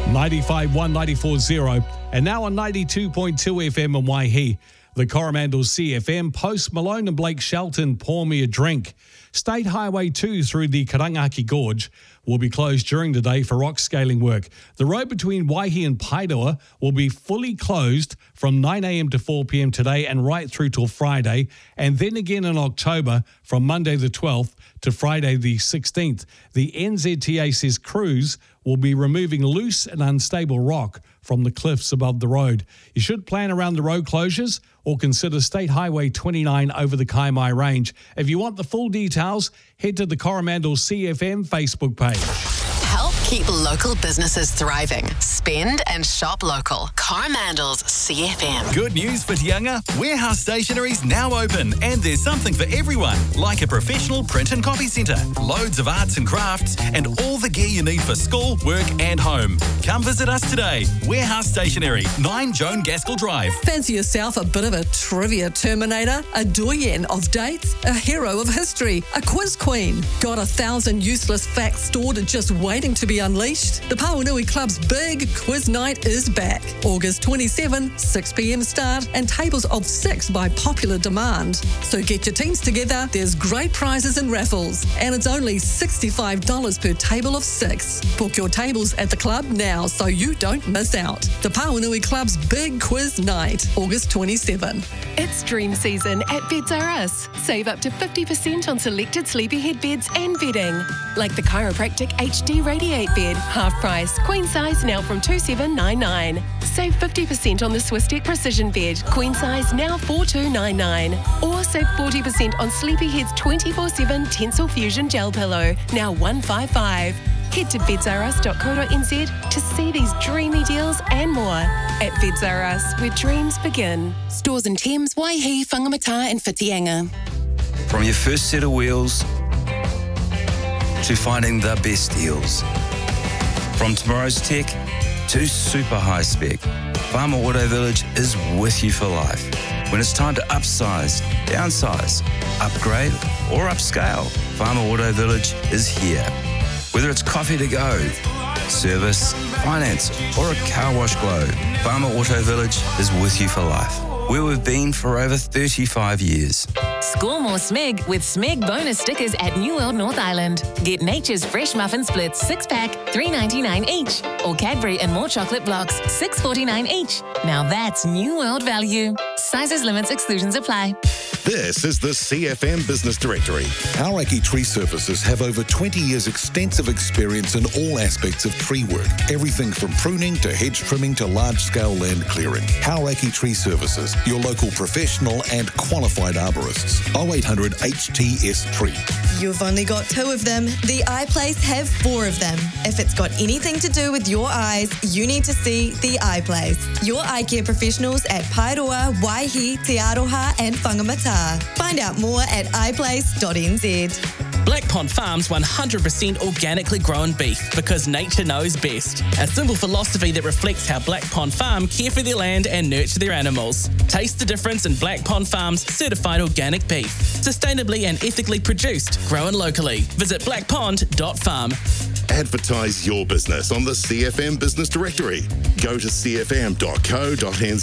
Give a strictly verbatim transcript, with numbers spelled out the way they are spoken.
ninety-five point one, ninety-four point zero, and now on ninety-two point two F M in Waihi. The Coromandel C F M, Post Malone and Blake Shelton, Pour Me a Drink. State Highway two through the Karangaki Gorge will be closed during the day for rock scaling work. The road between Waihi and Paeroa will be fully closed from nine a.m. to four p.m. today and right through till Friday, and then again in October from Monday the twelfth to Friday the sixteenth. The N Z T A says crews will be removing loose and unstable rock from the cliffs above the road. You should plan around the road closures or consider State Highway twenty-nine over the Kaimai Range. If you want the full details, head to the Coromandel C F M Facebook page. Help keep local businesses thriving. Spend and shop local. Coromandel's C F M. Good news for Tianga. Warehouse Stationery's now open and there's something for everyone, like a professional print and copy centre, loads of arts and crafts, and all the gear you need for school, work and home. Come visit us today. Warehouse Stationery, nine Joan Gaskell Drive. Fancy yourself a bit of a trivia terminator, a doyen of dates, a hero of history, a quiz queen? Got a thousand useless facts stored and just waiting to be unleashed? The Pauanui Club's big quiz night is back. August twenty-seventh, six p.m. start and tables of six by popular demand. So get your teams together, there's great prizes and raffles, and it's only sixty-five dollars per table of six. Book your tables at the club now so you don't miss out. The Pauanui Club's big quiz night, August twenty-seventh. It's dream season at Beds R Us. Save up to fifty percent on selected sleepyhead beds and bedding. Like the Chiropractic H D Radiate bed, half price, queen size now from two thousand seven hundred ninety-nine dollars. Save fifty percent on the Swistek Precision bed, queen size now four thousand two hundred ninety-nine dollars. Or save forty percent on Sleepyhead's twenty-four seven Tensile Fusion gel pillow, now one hundred fifty-five dollars. Head to beds r us dot co dot n z to see these dreamy deals and more. At Beds R Us, where dreams begin. Stores in Thames, Waihi, Whangamata and Whitianga. From your first set of wheels to finding the best deals. From tomorrow's tech to super high spec, Farmer Auto Village is with you for life. When it's time to upsize, downsize, upgrade or upscale, Farmer Auto Village is here. Whether it's coffee to go, service, finance or a car wash glow, Farmer Auto Village is with you for life. Where we've been for over thirty-five years. Score more Smeg with Smeg bonus stickers at New World North Island. Get Nature's Fresh Muffin Splits six pack, three dollars and ninety-nine cents each. Or Cadbury and More Chocolate Blocks, six dollars and forty-nine cents each. Now that's New World value. Sizes, limits, exclusions apply. This is the C F M Business Directory. Hauraki Tree Services have over twenty years extensive experience in all aspects of tree work. Everything from pruning to hedge trimming to large-scale land clearing. Hauraki Tree Services, your local professional and qualified arborists. oh eight hundred H T S Tree. You've only got two of them. The iPlace have four of them. If it's got anything to do with your eyes, you need to see the iPlace. Your eye care professionals at Paeroa, Waihi, Te Aroha and Whangamata. Find out more at i place dot n z. Black Pond Farms one hundred percent organically grown beef because nature knows best. A simple philosophy that reflects how Black Pond Farm care for their land and nurture their animals. Taste the difference in Black Pond Farm's certified organic beef. Sustainably and ethically produced, grown locally. Visit black pond dot farm. Advertise your business on the C F M Business Directory. Go to c f m dot co dot n z